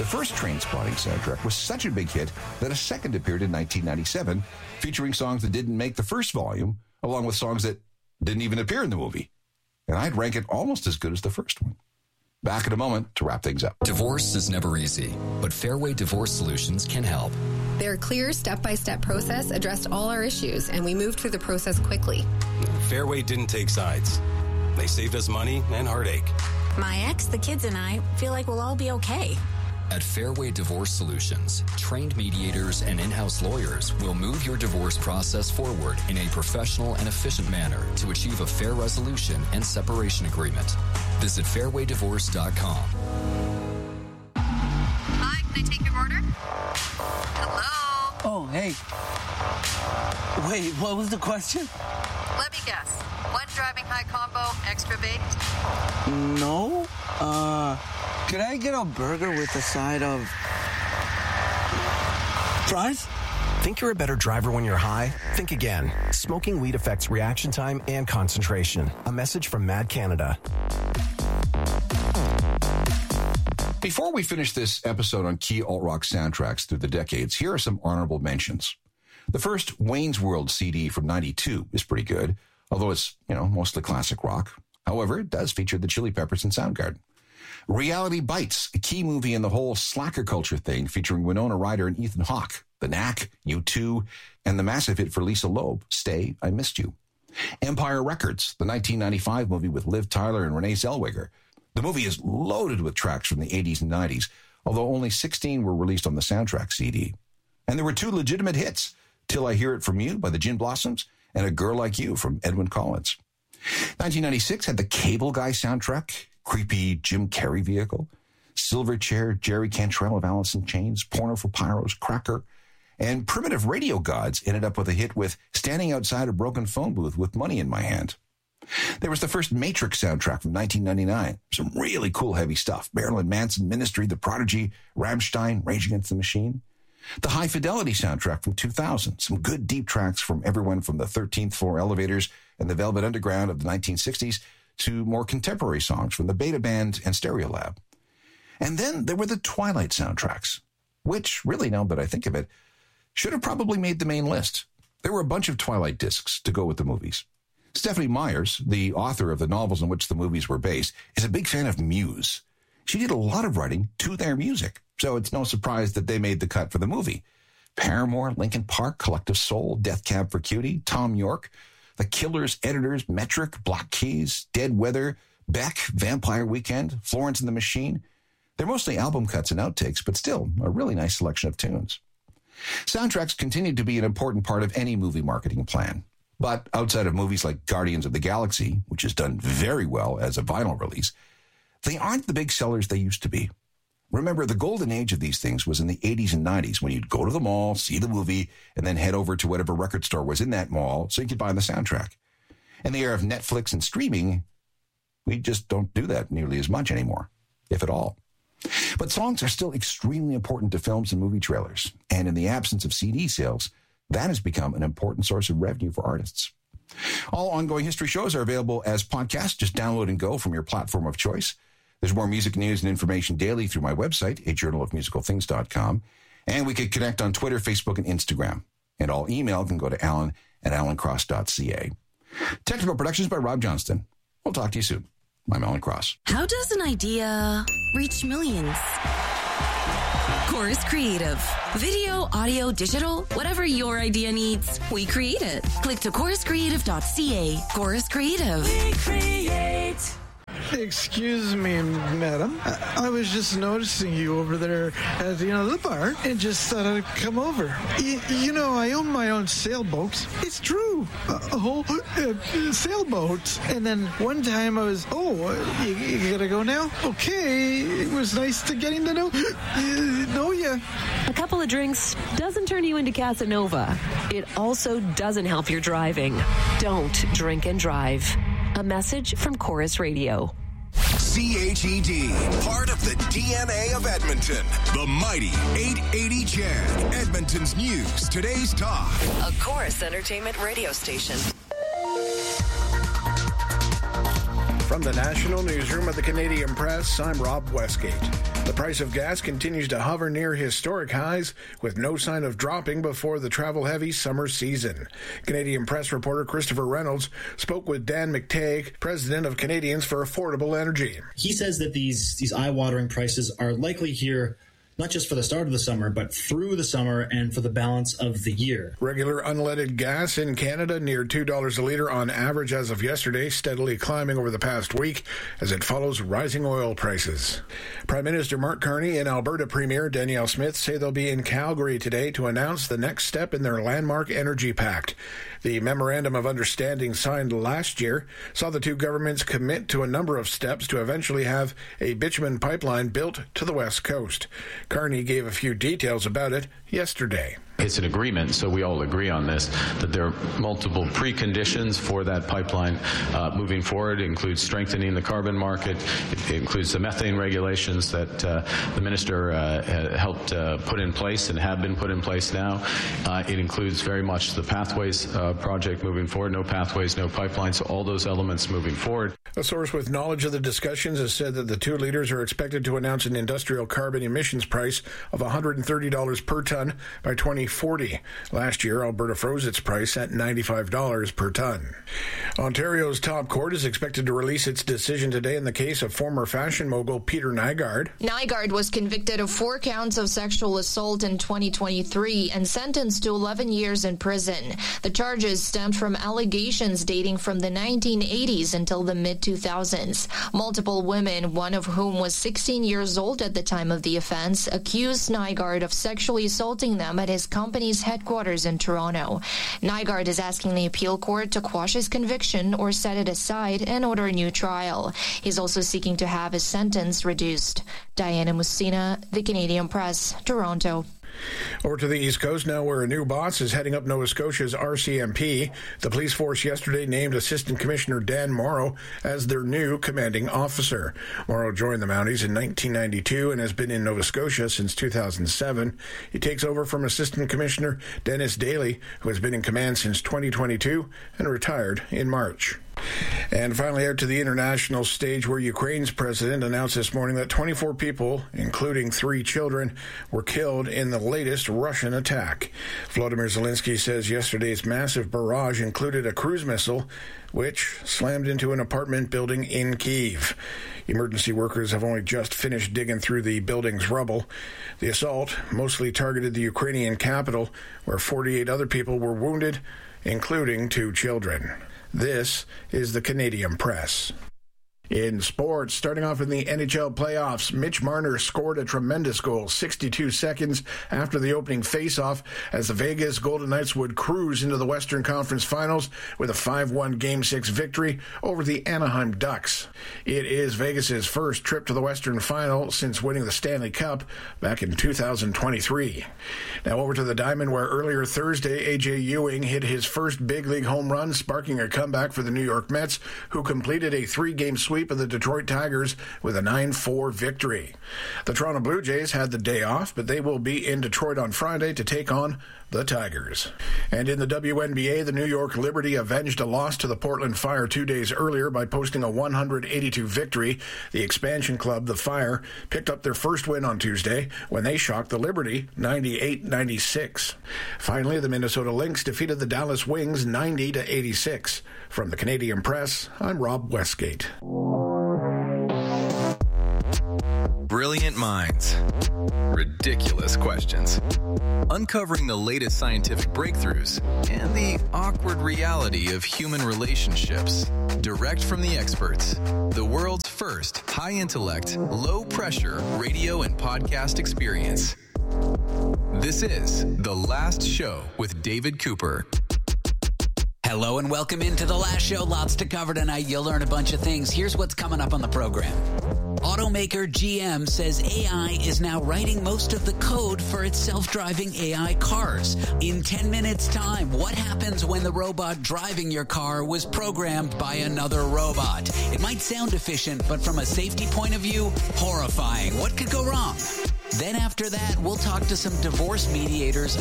first Trainspotting soundtrack was such a big hit that a second appeared in 1997, featuring songs that didn't make the first volume, along with songs that didn't even appear in the movie. And I'd rank it almost as good as the first one. Back in a moment to wrap things up. Divorce is never easy, but Fairway Divorce Solutions can help. Their clear step-by-step process addressed all our issues, and we moved through the process quickly. Fairway didn't take sides. They saved us money and heartache. My ex, the kids, and I feel like we'll all be okay. At Fairway Divorce Solutions, trained mediators and in-house lawyers will move your divorce process forward in a professional and efficient manner to achieve a fair resolution and separation agreement. Visit fairwaydivorce.com. Hi, can I take your order? Hello? Oh, hey. Wait, what was the question? Let me guess. One driving high combo, extra baked? No. Could I get a burger with a side of fries? Think you're a better driver when you're high? Think again. Smoking weed affects reaction time and concentration. A message from Mad Canada. Before we finish this episode on key alt-rock soundtracks through the decades, here are some honorable mentions. The first Wayne's World CD from 92 is pretty good, although it's, mostly classic rock. However, it does feature the Chili Peppers and Soundgarden. Reality Bites, a key movie in the whole slacker culture thing, featuring Winona Ryder and Ethan Hawke, The Knack, U2, and the massive hit for Lisa Loeb, Stay, I Missed You. Empire Records, the 1995 movie with Liv Tyler and Renee Zellweger. The movie is loaded with tracks from the 80s and 90s, although only 16 were released on the soundtrack CD. And there were two legitimate hits, Till I Hear It From You by the Gin Blossoms and A Girl Like You from Edwyn Collins. 1996 had the Cable Guy soundtrack, creepy Jim Carrey vehicle, Silverchair, Jerry Cantrell of Alice in Chains, Porno for Pyros, Cracker, and Primitive Radio Gods ended up with a hit with Standing Outside a Broken Phone Booth with Money in My Hand. There was the first Matrix soundtrack from 1999. Some really cool heavy stuff. Marilyn Manson, Ministry, The Prodigy, Rammstein, Rage Against the Machine. The High Fidelity soundtrack from 2000. Some good deep tracks from everyone from the 13th Floor Elevators and the Velvet Underground of the 1960s to more contemporary songs from the Beta Band and Stereolab. And then there were the Twilight soundtracks, which, really now that I think of it, should have probably made the main list. There were a bunch of Twilight discs to go with the movies. Stephanie Myers, the author of the novels on which the movies were based, is a big fan of Muse. She did a lot of writing to their music, so it's no surprise that they made the cut for the movie. Paramore, Linkin Park, Collective Soul, Death Cab for Cutie, Tom York, The Killers, Editors, Metric, Black Keys, Dead Weather, Beck, Vampire Weekend, Florence and the Machine. They're mostly album cuts and outtakes, but still a really nice selection of tunes. Soundtracks continue to be an important part of any movie marketing plan. But outside of movies like Guardians of the Galaxy, which has done very well as a vinyl release, they aren't the big sellers they used to be. Remember, the golden age of these things was in the 80s and 90s when you'd go to the mall, see the movie, and then head over to whatever record store was in that mall so you could buy the soundtrack. In the era of Netflix and streaming, we just don't do that nearly as much anymore, if at all. But songs are still extremely important to films and movie trailers, and in the absence of CD sales, that has become an important source of revenue for artists. All ongoing history shows are available as podcasts. Just download and go from your platform of choice. There's more music news and information daily through my website, ajournalofmusicalthings.com. And we can connect on Twitter, Facebook, and Instagram. And all email can go to alan@alancross.ca. Technical productions by Rob Johnston. We'll talk to you soon. I'm Alan Cross. How does an idea reach millions? Chorus Creative. Video, audio, digital, whatever your idea needs, we create it. Click to choruscreative.ca. Chorus Creative. We create. Excuse me, madam. I was just noticing you over there at the bar and just thought I'd come over. I own my own sailboat. It's true. A whole sailboat. And then one time I was, you gotta go now? Okay. It was nice to getting to know you. A couple of drinks doesn't turn you into Casanova. It also doesn't help your driving. Don't drink and drive. A message from Chorus Radio. CHED, part of the DNA of Edmonton. The mighty 880 CHED, Edmonton's news, today's talk. A Chorus Entertainment radio station. From the National Newsroom of the Canadian Press, I'm Rob Westgate. The price of gas continues to hover near historic highs, with no sign of dropping before the travel-heavy summer season. Canadian Press reporter Christopher Reynolds spoke with Dan McTagg, president of Canadians for Affordable Energy. He says that these eye-watering prices are likely here not just for the start of the summer, but through the summer and for the balance of the year. Regular unleaded gas in Canada near $2 a litre on average as of yesterday, steadily climbing over the past week as it follows rising oil prices. Prime Minister Mark Carney and Alberta Premier Danielle Smith say they'll be in Calgary today to announce the next step in their landmark energy pact. The Memorandum of Understanding signed last year saw the two governments commit to a number of steps to eventually have a bitumen pipeline built to the West Coast. Carney gave a few details about it yesterday. It's an agreement, so we all agree on this, that there are multiple preconditions for that pipeline moving forward. It includes strengthening the carbon market. It includes the methane regulations that the minister helped put in place and have been put in place now. It includes very much the Pathways project moving forward. No pathways, no pipelines, so all those elements moving forward. A source with knowledge of the discussions has said that the two leaders are expected to announce an industrial carbon emissions price of $130 per ton by 2040. Last year, Alberta froze its price at $95 per ton. Ontario's top court is expected to release its decision today in the case of former fashion mogul Peter Nygard. Nygard was convicted of 4 counts of sexual assault in 2023 and sentenced to 11 years in prison. The charges stemmed from allegations dating from the 1980s until the mid-2000s. Multiple women, one of whom was 16 years old at the time of the offense, accused Nygard of sexually assaulting them at his company's headquarters in Toronto. Nygard is asking the appeal court to quash his conviction or set it aside and order a new trial. He's also seeking to have his sentence reduced. Diana Musina, The Canadian Press, Toronto. Over to the East Coast now, where a new boss is heading up Nova Scotia's RCMP. The police force yesterday named Assistant Commissioner Dan Morrow as their new commanding officer. Morrow joined the Mounties in 1992 and has been in Nova Scotia since 2007. He takes over from Assistant Commissioner Dennis Daly, who has been in command since 2022 and retired in March. And finally, out to the international stage, where Ukraine's president announced this morning that 24 people, including 3 children, were killed in the latest Russian attack. Volodymyr Zelensky says yesterday's massive barrage included a cruise missile, which slammed into an apartment building in Kyiv. Emergency workers have only just finished digging through the building's rubble. The assault mostly targeted the Ukrainian capital, where 48 other people were wounded, including 2 children. This is the Canadian Press. In sports, starting off in the NHL playoffs, Mitch Marner scored a tremendous goal 62 seconds after the opening faceoff as the Vegas Golden Knights would cruise into the Western Conference Finals with a 5-1 Game 6 victory over the Anaheim Ducks. It is Vegas's first trip to the Western Final since winning the Stanley Cup back in 2023. Now over to the Diamond, where earlier Thursday, A.J. Ewing hit his first big league home run, sparking a comeback for the New York Mets, who completed a 3-game sweep of the Detroit Tigers with a 9-4 victory. The Toronto Blue Jays had the day off, but they will be in Detroit on Friday to take on the Tigers. And in the WNBA, the New York Liberty avenged a loss to the Portland Fire 2 days earlier by posting a 182 victory. The expansion club, the Fire, picked up their first win on Tuesday when they shocked the Liberty 98-96. Finally, the Minnesota Lynx defeated the Dallas Wings 90-86. From the Canadian Press, I'm Rob Westgate. Brilliant minds. Ridiculous questions. Uncovering the latest scientific breakthroughs and the awkward reality of human relationships. Direct from the experts. The world's first high-intellect, low-pressure radio and podcast experience. This is The Last Show with David Cooper. Hello and welcome into The Last Show. Lots to cover tonight. You'll learn a bunch of things. Here's what's coming up on the program. Automaker GM says AI is now writing most of the code for its self-driving AI cars. In 10 minutes' time, what happens when the robot driving your car was programmed by another robot? It might sound efficient, but from a safety point of view, horrifying. What could go wrong? Then after that, we'll talk to some divorce mediators